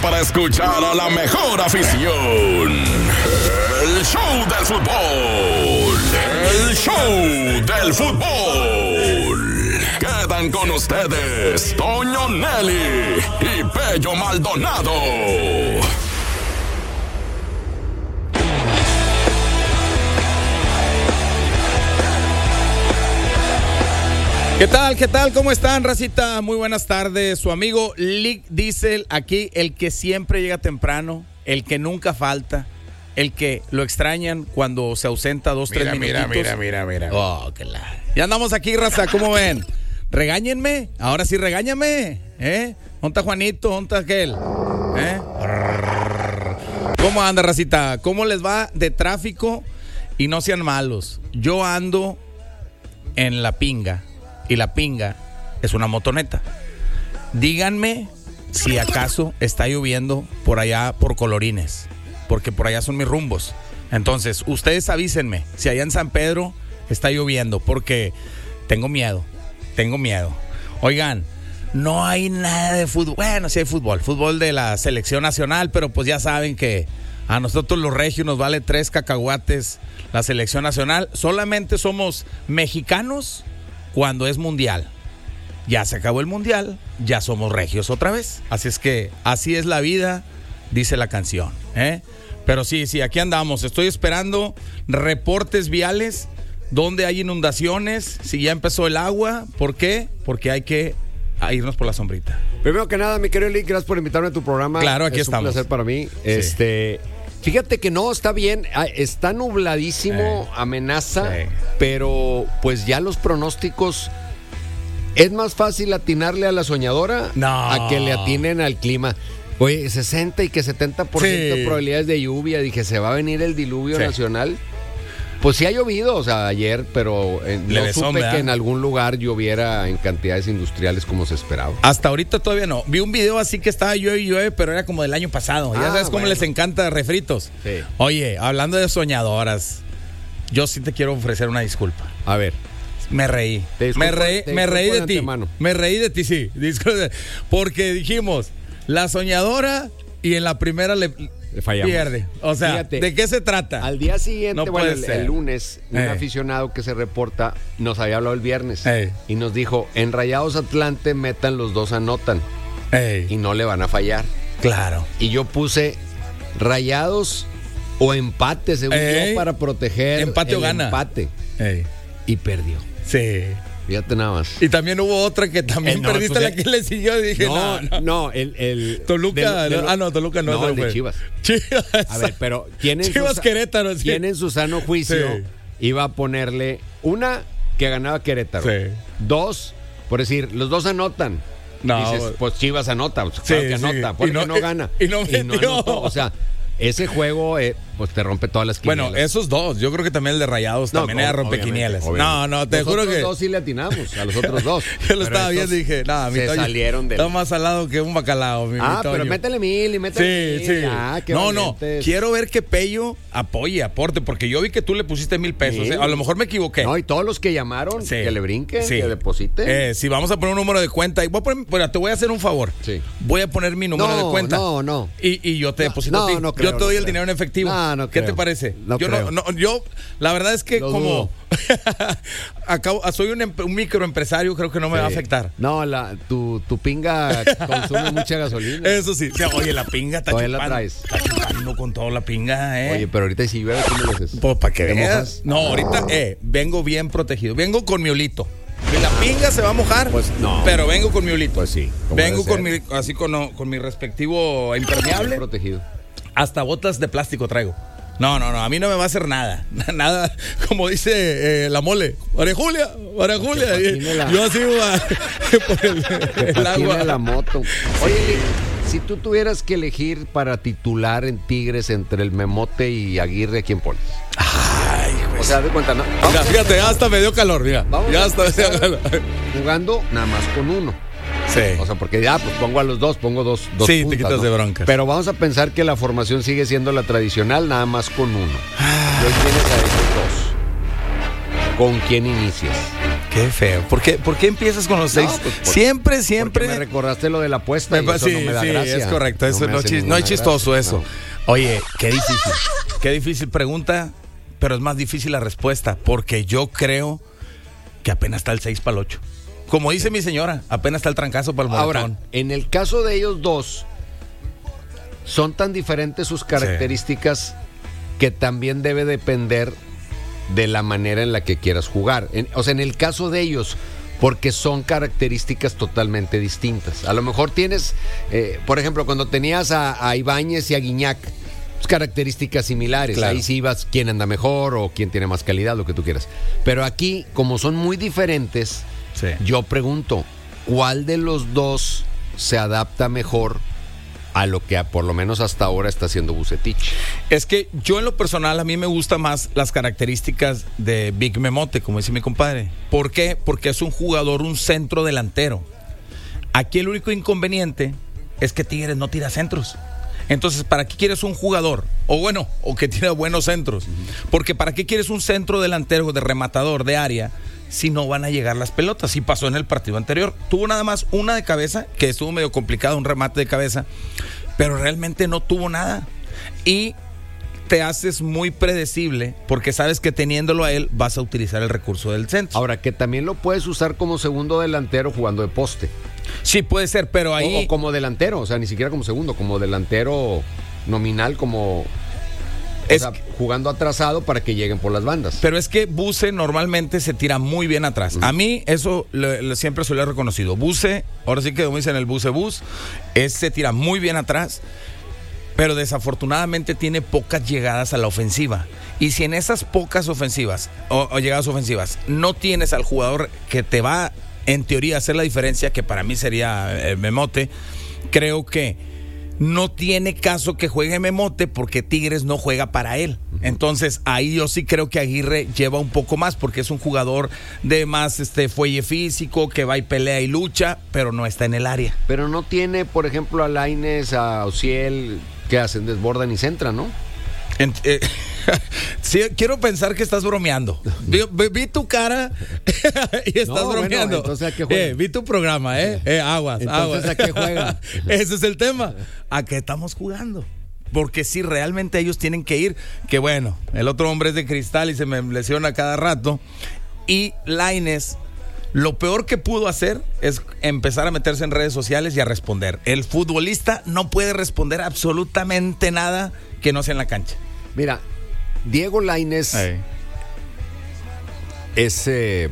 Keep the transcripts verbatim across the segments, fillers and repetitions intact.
Para escuchar a la mejor afición. El show del fútbol. El show del fútbol. Quedan con ustedes Toño Nelly y Pello Maldonado. ¿Qué tal? ¿Ququé tal? ¿Cómo están, racita? Muy buenas tardes. Su amigo Lick Diesel aquí, el que siempre llega temprano, el que nunca falta, el que lo extrañan cuando se ausenta dos, mira, tres mira, minutitos. mira, mira, mira. Oh, qué la... Ya andamos aquí, raza, ¿cómo ven? Regáñenme, ahora sí regáñame, ¿eh? ¿Dónde está Juanito? ¿Dónde está aquel? ¿Eh? ¿Cómo anda, racita? ¿Cómo les va de tráfico? Y no sean malos. Yo ando en la pinga. Y la pinga es una motoneta. Díganme si acaso está lloviendo por allá por Colorines, porque por allá son mis rumbos. Entonces, ustedes avísenme si allá en San Pedro está lloviendo, porque tengo miedo, tengo miedo. Oigan, no hay nada de fútbol. Bueno, sí hay fútbol, fútbol de la selección nacional, pero pues ya saben que a nosotros los regios nos vale tres cacahuates la selección nacional. Solamente somos mexicanos cuando es mundial. Ya se acabó el mundial, ya somos regios otra vez. Así es que así es la vida, dice la canción, ¿eh? Pero sí, sí, aquí andamos. Estoy esperando reportes viales, donde hay inundaciones, si ya empezó el agua. ¿Por qué? Porque hay que irnos por la sombrita. Primero que nada, mi querido Lick, gracias por invitarme a tu programa. Claro, aquí es estamos. Es un placer para mí. Sí. Este... Fíjate que no, está bien, está nubladísimo, Sí. amenaza, Sí. pero pues ya los pronósticos, es más fácil atinarle a la soñadora No. a que le atinen al clima. Oye, sesenta y que setenta por ciento Sí. de probabilidades de lluvia, dije, ¿se va a venir el diluvio Sí. nacional? Pues sí ha llovido, o sea, ayer, pero eh, no Levesón, supe ¿verdad? que en algún lugar lloviera en cantidades industriales como se esperaba. Hasta ahorita todavía no. Vi un video así que estaba llueve y llueve, pero era como del año pasado. Ya Ah, sabes cómo bueno. les encanta refritos. Sí. Oye, hablando de soñadoras, yo sí te quiero ofrecer una disculpa. A ver. Me reí. Te disculpo- me reí, te me reí disculpo de de ti. antemano. Me reí de ti, sí. Disculpe. Porque dijimos, la soñadora y en la primera le, Le fallamos. pierde. O sea, Fíjate, ¿de qué se trata? Al día siguiente, No bueno, puede el, ser. el lunes, un Eh. aficionado que se reporta nos había hablado el viernes Eh. y nos dijo, en Rayados Atlante metan los dos anotan Ey, y no le van a fallar. claro. Y yo puse Rayados o empate, según Ey. yo, para proteger Empate el o gana. empate. Ey, Y perdió. sí. Fíjate nada más. Y también hubo otra que también Eh, no, perdiste, pues, la eh, que le siguió y dije, No, no, no. no, el, el Toluca, de- de- no, ah, no, Toluca no. No, ese el de fue. Chivas. Chivas. A ver, pero ¿quién en, Chivas su, Querétaro, sí. ¿quién en su sano juicio Sí. iba a ponerle una que ganaba Querétaro? Sí. Dos, por decir, los dos anotan. No, Dices, pues Chivas anota, pues, Sí, claro que sí. anota, Y porque no- no, gana. y no metió. anotó. O sea, ese juego eh, pues te rompe todas las quinielas. Bueno, esos dos. Yo creo que también el de Rayados No, también ob- era rompequinielas. obviamente, No, no, te Los juro otros que. dos sí le atinamos, a los otros dos. Yo lo Pero estaba viendo estos y dije, nada, mi se Toño salieron del... está más salado que un bacalao, mi, Ah, mi Toño. pero métele mil y métele Sí, mil. sí. Ya, qué no, no. valientes. Quiero ver que Pello apoye, aporte, porque yo vi que tú le pusiste mil pesos. Sí. ¿eh? A lo mejor me equivoqué. No, y todos los que llamaron, Sí. que le brinquen, Sí. que depositen. Eh, si vamos a poner un número de cuenta, y voy a poner, bueno, te voy a hacer un favor. Sí. Voy a poner mi número No, de cuenta. no, no. Y, y yo te No, deposito no, a ti. no creo, yo te doy no el creo. dinero en efectivo. No, no ¿Qué te creo. parece? No yo creo. no, no, yo, la verdad es que Lo como dudo. acabo, soy un, em- un microempresario, creo que no me va a Sí. afectar. No, la, tu, tu pinga consume mucha gasolina. Eso sí. O sea, oye, la pinga está Todavía la chupando. traes. Está chupando con toda la pinga, ¿eh? Oye, pero ahorita si llueve, ¿cómo le haces? Pues para que ¿Te veas. mojas? No, ahorita, eh, vengo bien protegido. Vengo con mi olito. Y la pinga se va a mojar. Pues no. Pero vengo con mi olito. Pues sí, como Vengo debe con mi, así con, con mi respectivo Bien impermeable. protegido. Hasta botas de plástico traigo. No, no, no, a mí no me va a hacer nada. Nada, como dice eh, la mole. María Julia, María Julia. patine la- Yo así va por el, el Patina agua. la moto. Oye, Lick, si tú tuvieras que elegir para titular en Tigres entre el Memote y Aguirre, ¿a quién pones? Ay, güey. O sea, de cuenta, ¿no? Mira, Vamos fíjate, ya hasta me dio calor, mira. Vamos ya a hasta me dio empezar. calor. jugando nada más con uno. Sí. O sea, porque ya, pues pongo a los dos, pongo dos, dos Sí, te puntas, quitas ¿no? de broncas. Pero vamos a pensar que la formación sigue siendo la tradicional, nada más con uno. Y hoy tienes a esos dos. ¿Con quién inicias? Qué feo. ¿Por qué, ¿por qué empiezas con los No, seis? pues, por- siempre, siempre. Porque me recordaste lo de la apuesta y Me pa- eso sí, no me da sí, gracia. es correcto. Eso me no, hace chis- no ninguna es chistoso gracia, eso. no. Oye, qué difícil. Qué difícil pregunta, pero es más difícil la respuesta. Porque yo creo que apenas está el seis para el ocho. Como dice mi señora, apenas está el trancazo para el Ahora, moretón. en el caso de ellos dos, son tan diferentes sus características que también debe depender de la manera en la que quieras jugar. En- o sea, en el caso de ellos, porque son características totalmente distintas. A lo mejor tienes, eh, por ejemplo, cuando tenías a, a Ibáñez y a Guiñac, pues, características similares. Claro. Ahí sí ibas quién anda mejor o quién tiene más calidad, lo que tú quieras. Pero aquí, como son muy diferentes, Sí. yo pregunto, ¿cuál de los dos se adapta mejor a lo que a- por lo menos hasta ahora está haciendo Vucetich? Es que yo en lo personal a mí me gustan más las características de Big Memote, como dice mi compadre. ¿Por qué? Porque es un jugador, un centro delantero. Aquí el único inconveniente es que Tigres no tira centros. Entonces, ¿para qué quieres un jugador? O bueno, o que tira buenos centros. Porque ¿para qué quieres un centro delantero de rematador de área si no van a llegar las pelotas? Y pasó en el partido anterior. Tuvo nada más una de cabeza, que estuvo medio complicado, un remate de cabeza, pero realmente no tuvo nada. Y te haces muy predecible porque sabes que teniéndolo a él vas a utilizar el recurso del centro. Ahora, que también lo puedes usar como segundo delantero jugando de poste. Sí, puede ser, pero ahí... O, o como delantero, o sea, ni siquiera como segundo, como delantero nominal, como... Es o sea, que- jugando atrasado para que lleguen por las bandas. Pero es que Buse normalmente se tira muy bien atrás. A mí eso le- le- siempre se lo he reconocido. Buse, ahora sí que como dicen el Buse Bus, es, se tira muy bien atrás, pero desafortunadamente tiene pocas llegadas a la ofensiva. Y si en esas pocas ofensivas o, o llegadas ofensivas no tienes al jugador que te va en teoría a hacer la diferencia, que para mí sería eh, Memote, creo que no tiene caso que juegue Memote porque Tigres no juega para él. Entonces ahí yo sí creo que Aguirre lleva un poco más porque es un jugador de más este fuelle físico, que va y pelea y lucha, pero no está en el área. Pero no tiene, por ejemplo, a Lainez, a Ociel, que hacen, desbordan y centran, ¿no? En- eh, sí, quiero pensar que estás bromeando. Vi, vi- vi tu cara y estás No, bueno, bromeando. entonces, ¿a qué juegan? Eh, vi tu programa, ¿eh? eh aguas, Entonces, aguas. ¿a qué juegan? Ese es el tema. ¿A qué estamos jugando? Porque si realmente ellos tienen que ir, que bueno, el otro hombre es de cristal y se me lesiona cada rato. Y Lainez, lo peor que pudo hacer es empezar a meterse en redes sociales y a responder. El futbolista no puede responder absolutamente nada que no sea en la cancha. Mira, Diego Lainez es, eh,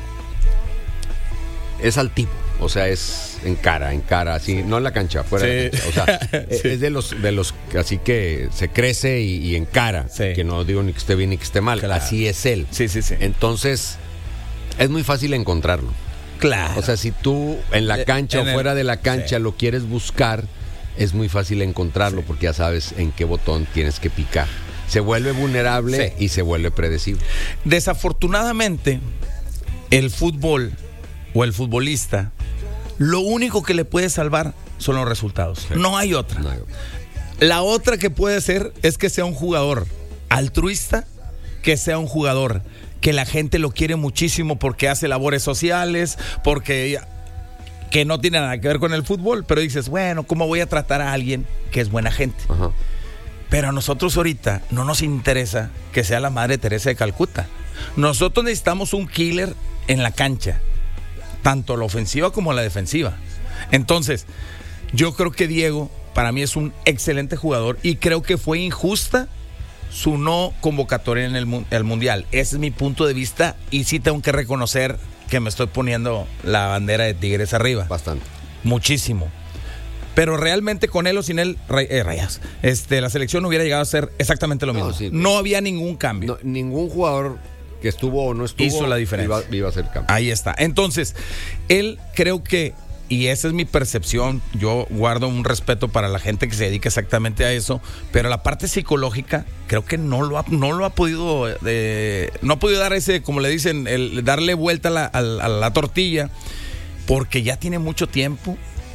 es al tipo, o sea, es en cara, en cara, así, no en la cancha, fuera de la Sí. cancha. O sea, Sí. es de los, de los, así que se crece y, y en cara, Sí. que no digo ni que esté bien ni que esté mal, Claro. así es él. Sí, sí, sí. Entonces, es muy fácil encontrarlo. Claro. O sea, si tú en la Eh, cancha en o el- fuera de la cancha sí. lo quieres buscar, es muy fácil encontrarlo Sí. porque ya sabes en qué botón tienes que picar. Se vuelve vulnerable Sí. y se vuelve predecible. Desafortunadamente, el fútbol o el futbolista, lo único que le puede salvar son los resultados. No hay otra. No hay- La otra que puede ser es que sea un jugador altruista, que sea un jugador que la gente lo quiere muchísimo porque hace labores sociales, porque que no tiene nada que ver con el fútbol, pero dices, bueno, ¿cómo voy a tratar a alguien que es buena gente? Ajá. Pero a nosotros ahorita no nos interesa que sea la Madre Teresa de Calcuta. Nosotros necesitamos un killer en la cancha, tanto la ofensiva como la defensiva. Entonces, yo creo que Diego, para mí es un excelente jugador y creo que fue injusta su no convocatoria en el, mu- el Mundial. Ese es mi punto de vista y sí tengo que reconocer que me estoy poniendo la bandera de Tigres arriba. Bastante. Muchísimo. Pero realmente con él o sin él, Ray- eh, Rayas, este, la selección hubiera llegado a ser exactamente lo No, mismo. sí. No había ningún cambio. No, ningún jugador que estuvo o no estuvo Hizo la diferencia. Iba, iba a ser cambio. Ahí está. Entonces, él creo que, y esa es mi percepción, yo guardo un respeto para la gente que se dedica exactamente a eso, pero la parte psicológica creo que no lo ha, no lo ha podido, eh, no ha podido dar ese, como le dicen, el darle vuelta a la, a la- a la tortilla, porque ya tiene mucho tiempo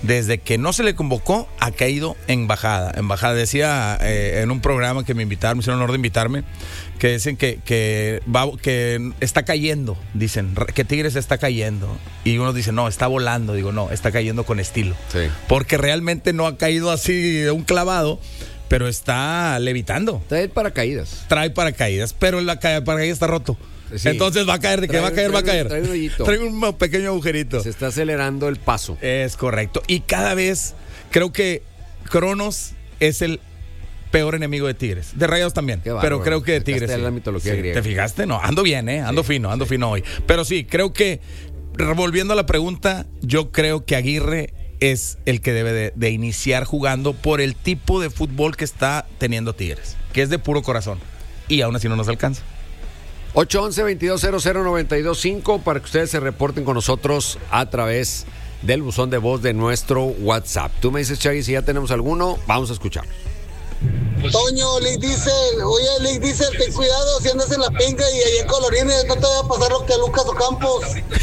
desde que no se le convocó, ha caído en bajada. En bajada. Decía eh, en un programa que me invitaron, me hicieron el honor de invitarme, que dicen que, que, va, que está cayendo. Dicen que Tigres está cayendo. Y uno dice, no, está volando. Digo, no, está cayendo con estilo. Sí. Porque realmente no ha caído así de un clavado, pero está levitando. Trae paracaídas. Trae paracaídas, pero la paracaídas está roto. Sí. Entonces va a caer, de que va a caer, va a caer. Trae un hoyito. Trae un pequeño agujerito. Se está acelerando el paso. Es correcto. Y cada vez creo que Cronos es el peor enemigo de Tigres. De Rayados también. Qué pero creo que de Sacaste Tigres. de Sí. la mitología Sí, griega. ¿te fijaste? No, ando bien, ¿eh? Ando Sí. fino, ando fino hoy. Pero sí, creo que, volviendo a la pregunta, yo creo que Aguirre es el que debe de, de iniciar jugando por el tipo de fútbol que está teniendo Tigres, que es de puro corazón. Y aún así no nos alcanza. ocho once, veintidós cero cero, noventa y dos cinco para que ustedes se reporten con nosotros a través del buzón de voz de nuestro WhatsApp. Tú me dices, Chagui, si ya tenemos alguno, vamos a escuchar. Toño, Lick Diesel, oye Lick Diesel, ten cuidado si andas en la pinga y ahí en Colorines no te va a pasar lo que a Lucas Ocampos.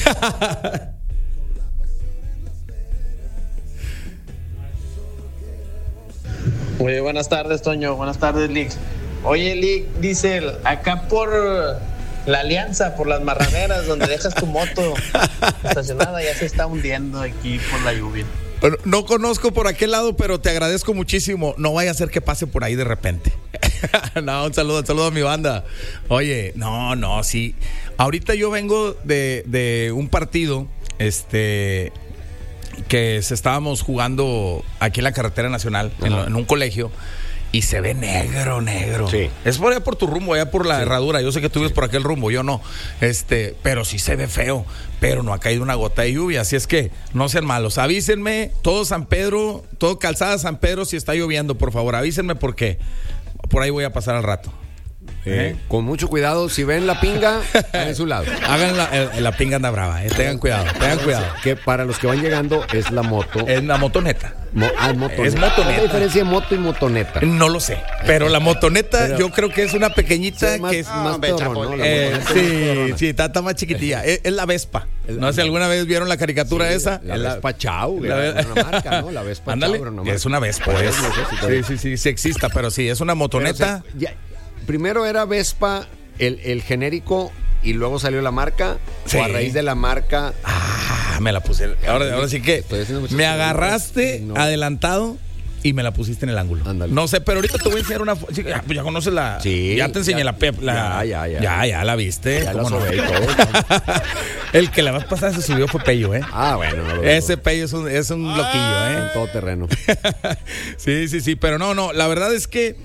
Oye, buenas tardes, Toño. Buenas tardes, Lick. Oye, Lick Diesel, acá por la Alianza, por las marraneras, donde dejas tu moto estacionada, ya se está hundiendo aquí por la lluvia. No conozco por aquel lado, pero te agradezco muchísimo. No vaya a ser que pase por ahí de repente. No, un saludo, un saludo a mi banda. Oye, no, no, sí. Ahorita yo vengo de, de un partido, este, que se estábamos jugando aquí en la carretera nacional, en, lo- en un colegio. Y se ve negro, negro. Sí. Es por allá por tu rumbo, allá por la herradura. Yo sé que tú vives por aquel rumbo, yo no. Este, pero sí se ve feo. Pero no ha caído una gota de lluvia. Así es que no sean malos. Avísenme, todo San Pedro, todo Calzada San Pedro, si está lloviendo, por favor. Avísenme porque por ahí voy a pasar al rato. Eh, con mucho cuidado, si ven la pinga, en su lado. Hagan la, eh, la pinga anda brava, eh. Tengan cuidado, tengan cuidado. Que para los que van llegando es la moto. Es la motoneta. Mo- ah, es motoneta. Es motoneta. ¿Cuál es la diferencia de moto y motoneta? No lo sé. Pero la motoneta, Pero- yo creo que es una pequeñita Sí, más- que es. más hombre, pedorrón, chapo, ¿no? La eh, motoneta es más sí, pedorrona. sí, está, está más chiquitilla. Es, es la Vespa. El- No sé si alguna vez vieron la caricatura Sí, esa. La, Es la Vespa Chau, la la ve- una marca, ¿no? La Vespa Ándale, Chau, era una marca. es una Vespa. Pues, es- no sé si sí, todavía- sí, sí, sí exista, pero sí, es una Pero, motoneta. o sea, ya- primero era Vespa el, el genérico y luego salió la marca. Sí. O a raíz de la marca. Ah, me la puse. Ahora, ahora sí que Estoy haciendo muchas me preguntas. agarraste No. adelantado y me la pusiste en el ángulo. Ándale. No sé, pero ahorita te voy a enseñar una. fo- sí, ya, pues ya conoces la. Sí, Ya te enseñé ya- la pep. La, ya, ya, ya. Ya, ya la viste. Ya la ¿cómo no? sobé y todo. El que la vez pasada se subió fue Pello, ¿eh? Ah, bueno. No lo Ese Pello es un, es un loquillo, ¿eh? en todo terreno. Sí, sí, sí, pero no, no, la verdad es que,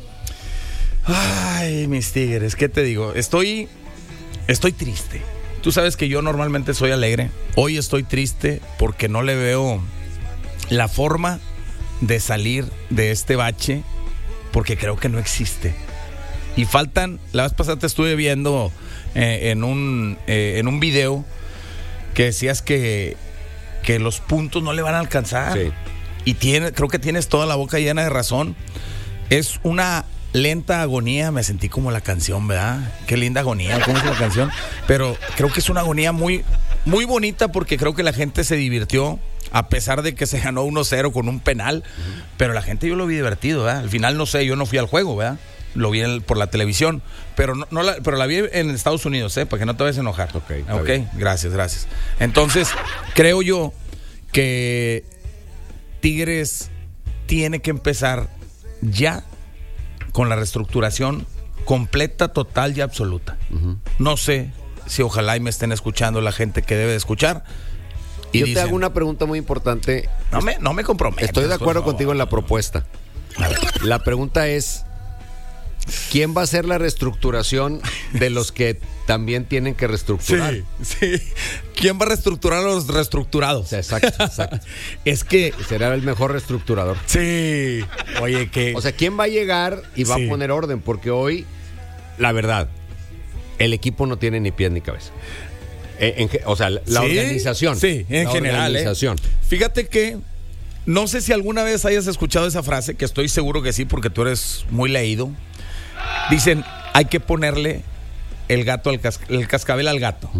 ay, mis tigres, ¿qué te digo? Estoy, estoy triste. Tú sabes que yo normalmente soy alegre. Hoy estoy triste porque no le veo la forma de salir de este bache, porque creo que no existe. Y faltan, la vez pasada te estuve viendo eh, en un eh, en un video que decías que, que los puntos no le van a alcanzar. Sí. Y tiene, creo que tienes toda la boca llena de razón. Es una lenta agonía, me sentí como la canción, ¿verdad? Qué linda agonía, ¿cómo es la canción? Pero creo que es una agonía muy, muy bonita porque creo que la gente se divirtió, a pesar de que se ganó uno cero con un penal. Uh-huh. Pero la gente yo lo vi divertido, ¿verdad? Al final no sé, yo no fui al juego, ¿verdad? Lo vi en, por la televisión, pero no, no la, pero la vi en Estados Unidos, ¿eh? Para que no te vayas a enojar. Ok, está Ok, bien. gracias, gracias. Entonces, creo yo que Tigres tiene que empezar ya con la reestructuración completa, total y absoluta. Uh-huh. No sé si ojalá y me estén escuchando la gente que debe de escuchar. Y Yo dicen, te hago una pregunta muy importante. No me, no me comprometas. Estoy de acuerdo contigo en la propuesta. La pregunta es, ¿quién va a hacer la reestructuración de los que también tienen que reestructurar? Sí, sí. ¿Quién va a reestructurar a los reestructurados? O sea, exacto, exacto. Es que... Será el mejor reestructurador. Sí. Oye, que... O sea, ¿quién va a llegar y va Sí. a poner orden? Porque hoy, la verdad, el equipo no tiene ni pies ni cabeza. En, en, o sea, la ¿Sí? organización. Sí, en la general. Organización. ¿eh? Fíjate que no sé si alguna vez hayas escuchado esa frase, que estoy seguro que sí, porque tú eres muy leído. Dicen, hay que ponerle el gato al cas- el cascabel al gato. Uh-huh.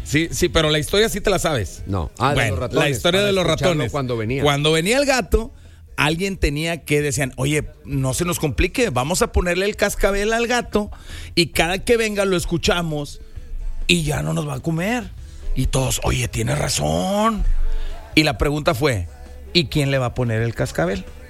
Sí, sí, pero la historia sí te la sabes. No. Ah, de bueno, los ratones, la historia para de los escucharlo ratones. cuando venía. Cuando venía el gato, alguien tenía que decían, oye, no se nos complique, vamos a ponerle el cascabel al gato y cada que venga lo escuchamos y ya no nos va a comer. Y todos, oye, tienes razón. Y la pregunta fue, ¿y quién le va a poner el cascabel?